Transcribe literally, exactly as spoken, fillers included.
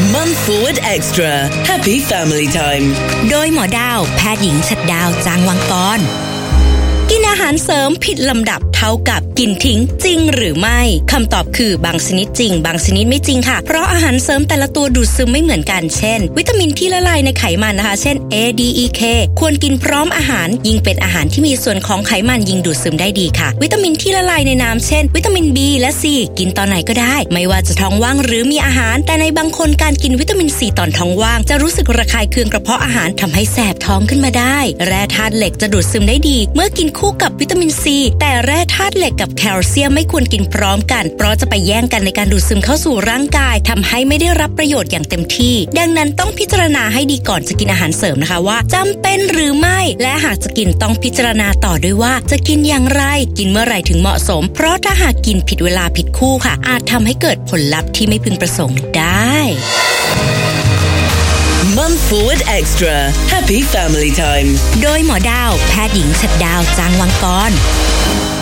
Mum Forward Extra Happy Family Time โดยหมอดาวแพทย์หญิงฉัตรดาวจางวังกรกินอาหารเสริมผิดลำดับเท่ากับกินทิ้งจริงหรือไม่คำตอบคือบางชนิดจริงบางชนิดไม่จริงค่ะเพราะอาหารเสริมแต่ละตัวดูดซึมไม่เหมือนกันเช่นวิตามินที่ละลายในไขมันนะคะเช่น A D E K ควรกินพร้อมอาหารยิ่งเป็นอาหารที่มีส่วนของไขมันยิ่งดูดซึมได้ดีค่ะวิตามินที่ละลายในน้ำเช่นวิตามิน B และ C กินตอนไหนก็ได้ไม่ว่าจะท้องว่างหรือมีอาหารแต่ในบางคนการกินวิตามิน C ตอนท้องว่างจะรู้สึกระคายเคืองกระเพาะอาหารทำให้แสบท้องขึ้นมาได้แร่ธาตุเหล็กจะดูดซึมได้ดีเมื่อกินคู่กับวิตามิน C แต่แร่ธาตุเหล็กกับแคลเซียมไม่ควรกินพร้อมกันเพราะจะไปแย่งกันในการดูดซึมเข้าสู่ร่างกายทำให้ไม่ได้รับประโยชน์อย่างเต็มที่ดังนั้นต้องพิจารณาให้ดีก่อนจะกินอาหารเสริมนะคะว่าจำเป็นหรือไม่และหากจะกินต้องพิจารณาต่อด้วยว่าจะกินอย่างไรกินเมื่อไหร่ถึงเหมาะสมเพราะถ้าหากกินผิดเวลาผิดคู่ค่ะอาจทำให้เกิดผลลัพธ์ที่ไม่พึงประสงค์ได้ Mum Forward Extra Happy Family Time โดยหมอดาวแพทย์หญิงฉัตรดาวจางวังกร